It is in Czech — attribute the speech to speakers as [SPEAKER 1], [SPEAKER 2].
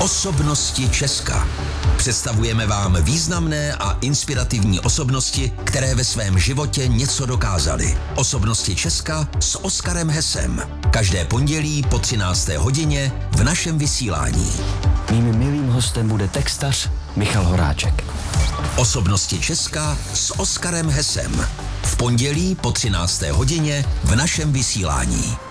[SPEAKER 1] Osobnosti Česka. Představujeme vám významné a inspirativní osobnosti, které ve svém životě něco dokázaly. Osobnosti Česka s Oskarem Hesem. Každé pondělí po 13. hodině v našem vysílání.
[SPEAKER 2] Mým milým hostem bude textař Michal Horáček.
[SPEAKER 1] Osobnosti Česka s Oskarem Hesem. V pondělí po 13. hodině v našem vysílání.